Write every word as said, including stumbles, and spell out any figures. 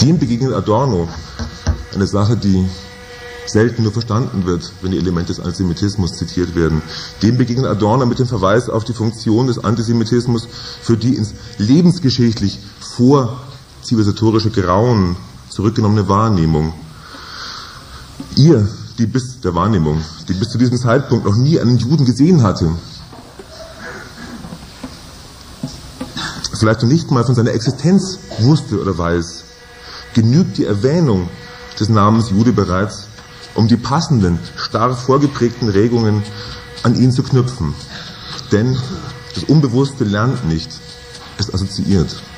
Dem begegnet Adorno, eine Sache, die selten nur verstanden wird, wenn die Elemente des Antisemitismus zitiert werden. Dem begegnet Adorno mit dem Verweis auf die Funktion des Antisemitismus für die ins lebensgeschichtlich vorzivilisatorische Grauen zurückgenommene Wahrnehmung. Ihr, die bis der Wahrnehmung, die bis zu diesem Zeitpunkt noch nie einen Juden gesehen hatte, vielleicht noch nicht mal von seiner Existenz wusste oder weiß, genügt die Erwähnung des Namens Jude bereits, um die passenden, starr vorgeprägten Regungen an ihn zu knüpfen. Denn das Unbewusste lernt nicht, es assoziiert.